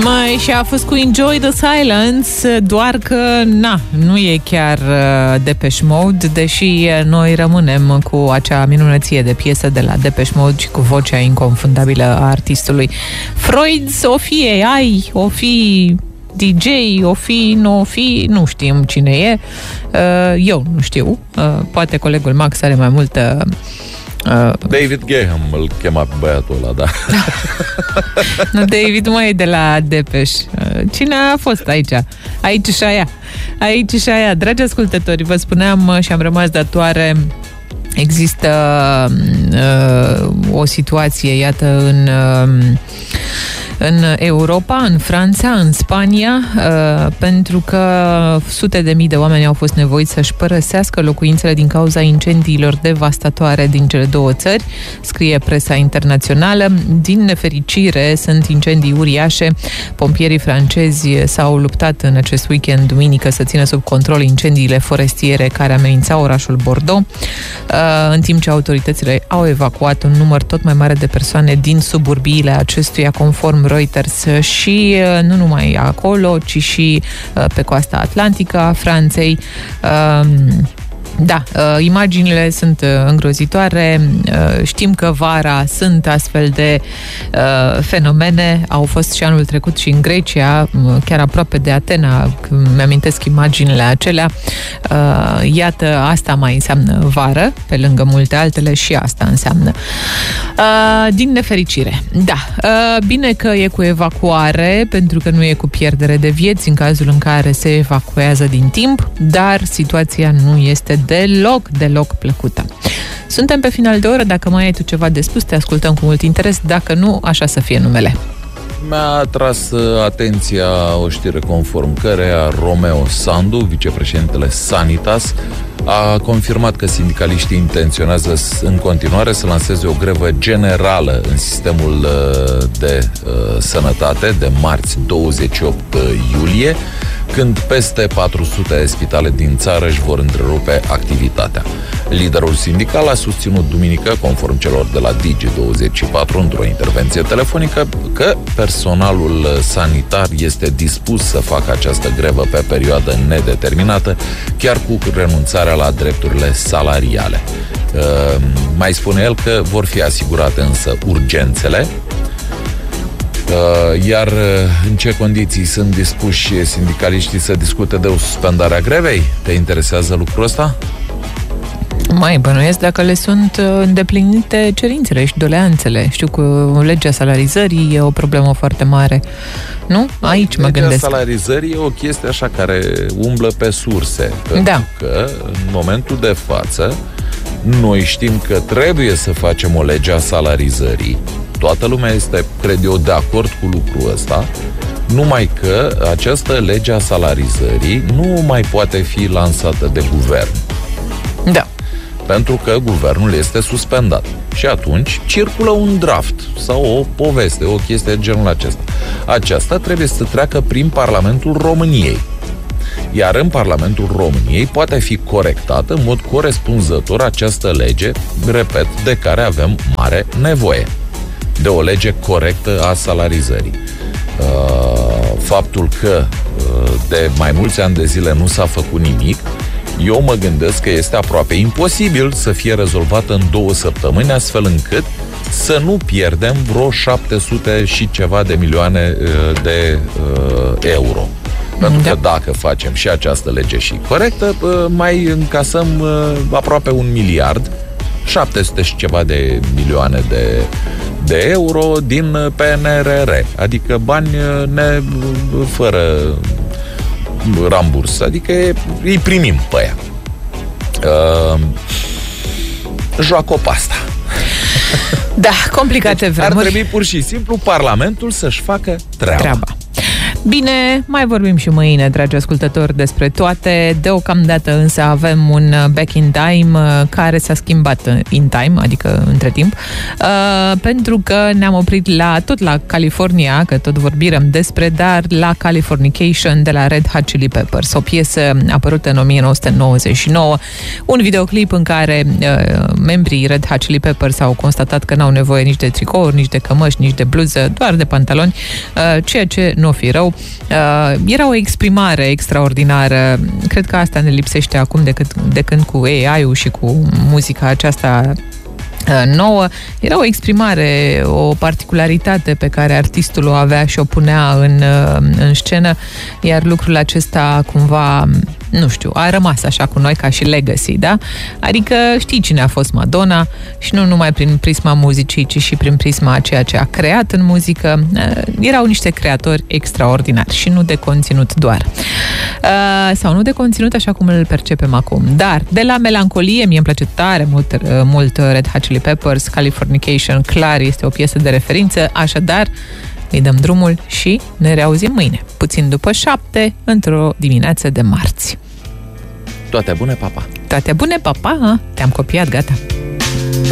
Mai și a fost cu Enjoy the Silence, doar că, nu e chiar Depeche Mode, deși noi rămânem cu acea minunăție de piesă de la Depeche Mode și cu vocea inconfundabilă a artistului. Freud, o fi AI, o fi DJ, o fi, nu știm cine e. Eu nu știu. Poate colegul Max are mai multă... David Graham îl chema pe băiatul ăla, da. Nu, David mai e de la Depeche. Cine a fost aici? Aici și aia. Dragi ascultători, vă spuneam și am rămas datoare. Există o situație, iată, în Europa, în Franța, în Spania, pentru că sute de mii de oameni au fost nevoiți să-și părăsească locuințele din cauza incendiilor devastatoare din cele două țări, scrie presa internațională. Din nefericire, sunt incendii uriașe. Pompierii francezi s-au luptat în acest weekend, duminică, să țină sub control incendiile forestiere care amenințau orașul Bordeaux, în timp ce autoritățile au evacuat un număr tot mai mare de persoane din suburbiile acestuia, conform Reuters, și nu numai acolo, ci și pe coasta atlantică a Franței. Da, imaginile sunt îngrozitoare. Știm că vara sunt astfel de fenomene. Au fost și anul trecut și în Grecia, chiar aproape de Atena, mi-amintesc imaginile acelea. Iată, asta mai înseamnă vară, pe lângă multe altele, și asta înseamnă. Din nefericire. Da, bine că e cu evacuare, pentru că nu e cu pierdere de vieți în cazul în care se evacuează din timp, dar situația nu este deloc plăcută. Suntem pe final de oră, dacă mai ai tu ceva de spus, te ascultăm cu mult interes, dacă nu, așa să fie numele. Mi-a atras atenția o știre conform căreia Romeo Sandu, vicepreședintele Sanitas, a confirmat că sindicaliștii intenționează în continuare să lanseze o grevă generală în sistemul de sănătate de marți 28 iulie, când peste 400 de spitale din țară își vor întrerupe activitatea. Liderul sindical a susținut duminică, conform celor de la Digi24, într-o intervenție telefonică, că personalul sanitar este dispus să facă această grevă pe perioadă nedeterminată, chiar cu renunțarea la drepturile salariale. Mai spune el că vor fi asigurate însă urgențele, iar în ce condiții sunt dispuși sindicaliștii să discute de o suspendare a grevei? Te interesează lucrul ăsta? Mai bănuiesc dacă le sunt îndeplinite cerințele și doleanțele. Știu că legea salarizării e o problemă foarte mare. Nu? Aici mă gândesc. Legea salarizării e o chestie așa care umblă pe surse. Pentru că în momentul de față noi știm că trebuie să facem o lege a salarizării. Toată lumea este, cred eu, de acord cu lucrul ăsta, numai că această lege a salarizării nu mai poate fi lansată de guvern. Da. Pentru că guvernul este suspendat. Și atunci circulă un draft sau o poveste, o chestie de genul acesta. Aceasta trebuie să treacă prin Parlamentul României. Iar în Parlamentul României poate fi corectată în mod corespunzător această lege, repet, de care avem mare nevoie. De o lege corectă a salarizării. Faptul că de mai mulți ani de zile nu s-a făcut nimic, eu mă gândesc că este aproape imposibil să fie rezolvată în 2 săptămâni, astfel încât să nu pierdem vreo 700 și ceva de milioane de euro. Pentru că dacă facem și această lege și corectă, mai încasăm aproape 1 miliard, 700 și ceva de milioane de euro din PNRR, adică bani fără ramburs, adică îi primim pe aia. Joacă o pasta. Da, complicate vremuri. Ar trebui pur și simplu Parlamentul să-și facă treaba. Bine, mai vorbim și mâine, dragi ascultători, despre toate. Deocamdată însă avem un Back in Time care s-a schimbat in time, adică între timp, pentru că ne-am oprit tot la California, că tot vorbim despre, dar la Californication de la Red Hot Chili Peppers, o piesă apărută în 1999, un videoclip în care membrii Red Hot Chili Peppers au constatat că n-au nevoie nici de tricouri, nici de cămăși, nici de bluză, doar de pantaloni, ceea ce nu o fi rău. Era o exprimare extraordinară. Cred că asta ne lipsește acum de când cu AI-ul și cu muzica aceasta nouă. Era o exprimare, o particularitate pe care artistul o avea și o punea în scenă, iar lucrul acesta cumva, nu știu, a rămas așa cu noi ca și legacy, da? Adică știi cine a fost Madonna și nu numai prin prisma muzicii, ci și prin prisma a ceea ce a creat în muzică. Erau niște creatori extraordinari și nu de conținut doar. Sau nu de conținut așa cum îl percepem acum. Dar de la melancolie, mie îmi place tare mult Red Hot Chili Peppers, Californication, clar este o piesă de referință, așadar îi dăm drumul și ne reauzim mâine, puțin după 7, într-o dimineață de marți. Toate bune, papa! Toate bune, papa! Te-am copiat, gata!